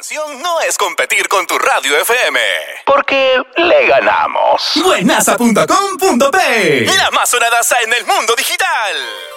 opción no es competir con tu radio FM, porque le ganamos. Buenaza.com.p, la más sonadaza en el mundo digital.